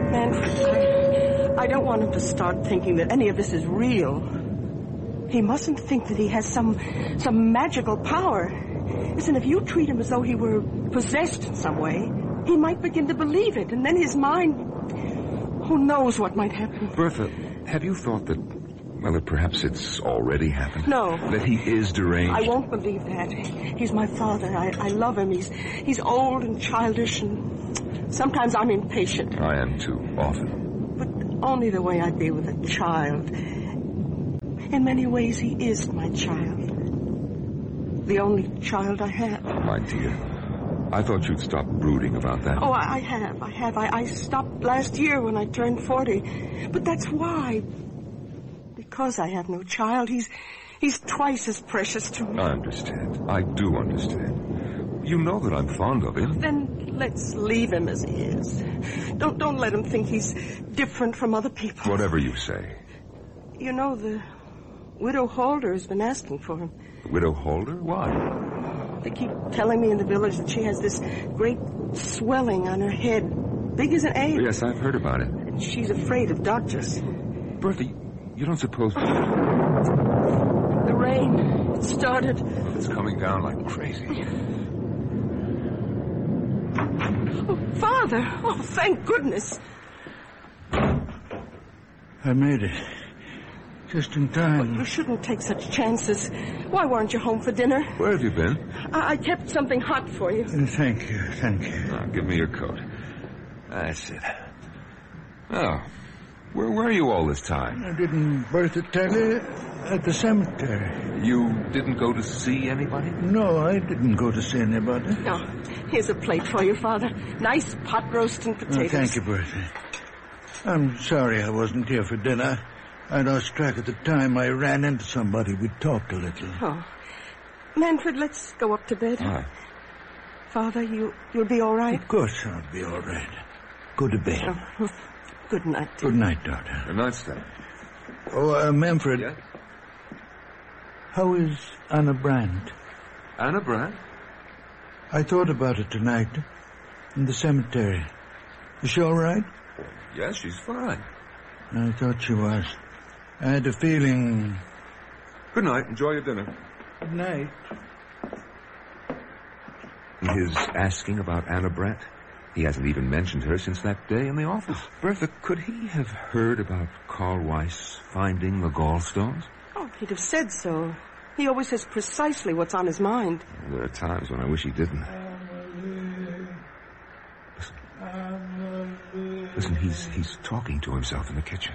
Manfred, I don't want him to start thinking that any of this is real. He mustn't think that he has some magical power. Listen, if you treat him as though he were possessed in some way, he might begin to believe it, and then his mind... Who knows what might happen? Bertha, have you thought that, well, that perhaps it's already happened? No. That he is deranged? I won't believe that. He's my father. I love him. He's old and childish, and sometimes I'm impatient. I am too, often. But only the way I'd be with a child. In many ways, he is my child. The only child I have. Oh, my dear. I thought you'd stop brooding about that. Oh, I have. I stopped last year when I turned 40. But that's why. Because I have no child, he's twice as precious to me. I understand. I do understand. You know that I'm fond of him. Then let's leave him as he is. Don't let him think he's different from other people. Whatever you say. You know, the Widow Holder has been asking for him. Widow Holder? Why? They keep telling me in the village that she has this great swelling on her head, big as an egg. Yes, I've heard about it. And she's afraid of doctors. Bertha, you don't suppose... The rain, it started. It's coming down like crazy. Oh, Father! Oh, thank goodness. I made it. Just in time. You shouldn't take such chances. Why weren't you home for dinner? Where have you been? I kept something hot for you. Thank you. Now, give me your coat. That's it. Oh, where were you all this time? I didn't Bertha tell you? At the cemetery. You didn't go to see anybody? No, I didn't go to see anybody. No. Here's a plate for you, Father. Nice pot roast and potatoes. Oh, thank you, Bertha. I'm sorry I wasn't here for dinner. I lost track at the time. I ran into somebody. We talked a little. Oh. Manfred, let's go up to bed. All right. Father, you'll be all right? Of course I'll be all right. Go to bed. Oh. Good night, dear. Good night, daughter. Good night, Stan. Oh, Manfred. Yeah? How is Anna Brandt? Anna Brandt? I thought about it tonight. In the cemetery. Is she all right? Yes, she's fine. I thought she was. I had a feeling... Good night. Enjoy your dinner. Good night. His asking about Anna Brandt? He hasn't even mentioned her since that day in the office. Bertha, could he have heard about Carl Weiss finding the gallstones? Oh, he'd have said so. He always says precisely what's on his mind. There are times when I wish he didn't. Listen, he's talking to himself in the kitchen.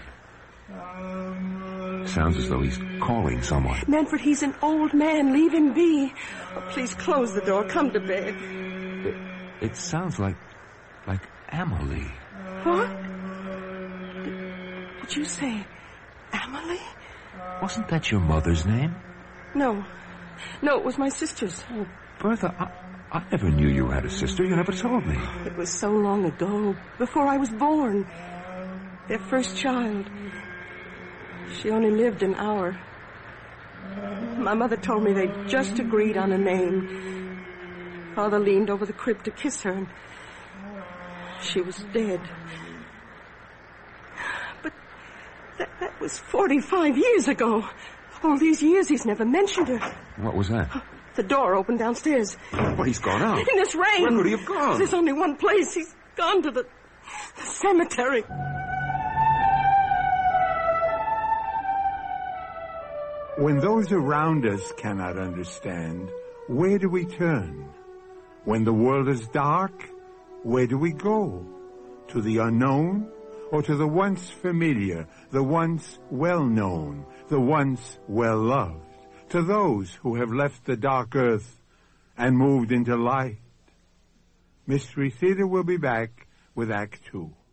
Sounds as though he's calling someone. Manfred, he's an old man. Leave him be. Oh, please close the door. Come to bed. It sounds like Amelie. What? Did you say Amelie? Wasn't that your mother's name? No. No, it was my sister's. Oh, Bertha, I never knew you had a sister. You never told me. It was so long ago, before I was born. Their first child. She only lived an hour. My mother told me they'd just agreed on a name. Father leaned over the crib to kiss her, and she was dead. But that was 45 years ago. All these years he's never mentioned her. What was that? The door opened downstairs. Well, he's gone out. In this rain. Where could he have gone? There's only one place. He's gone to the cemetery. When those around us cannot understand, where do we turn? When the world is dark, where do we go? To the unknown, or to the once familiar, the once well-known, the once well-loved? To those who have left the dark earth and moved into light. Mystery Theater will be back with Act 2.